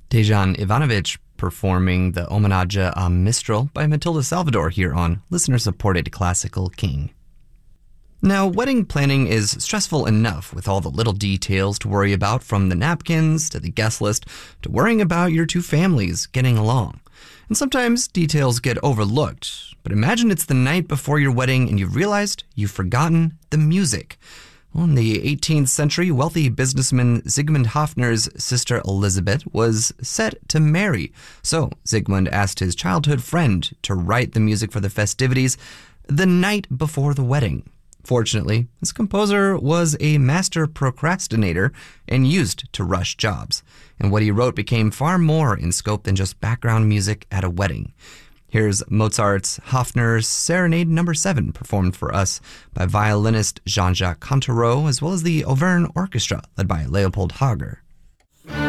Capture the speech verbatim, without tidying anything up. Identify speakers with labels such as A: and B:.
A: Dejan Ivanovic performing the Homenaggia a Mistral by Matilda Salvador here on listener-supported Classical King. Now, wedding planning is stressful enough with all the little details to worry about, from the napkins to the guest list to worrying about your two families getting along. And sometimes details get overlooked, but imagine it's the night before your wedding and you've realized you've forgotten the music. Well, in the eighteenth century, wealthy businessman Zygmunt Hofner's sister Elizabeth was set to marry. So Zygmunt asked his childhood friend to write the music for the festivities the night before the wedding. Fortunately, this composer was a master procrastinator and used to rush jobs, and what he wrote became far more in scope than just background music at a wedding. Here's Mozart's Hofner's Serenade Number seven, performed for us by violinist Jean-Jacques Cantereau, as well as the Auvergne Orchestra, led by Leopold Hager.